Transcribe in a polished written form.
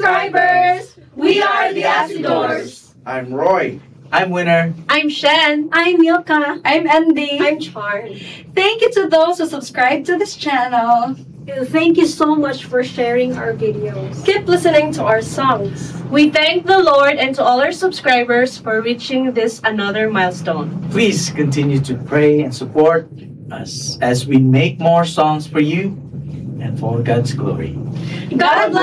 subscribers! We are the Acidors. I'm Roy. I'm Winner. I'm Shen. I'm Milka. I'm Andy. I'm Charm. Thank you to those who subscribe to this channel. Thank you so much for sharing our videos. Keep listening to our songs. We thank the Lord and to all our subscribers for reaching this another milestone. Please continue to pray and support us as we make more songs for you and for God's glory. God bless.